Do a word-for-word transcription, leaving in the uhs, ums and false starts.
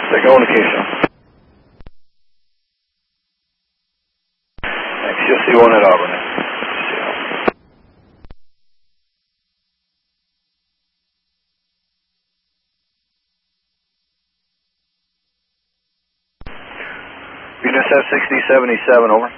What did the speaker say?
Take on the Keystone. Thanks. You'll see one at Auburn. U N S F sixty seventy-seven, over.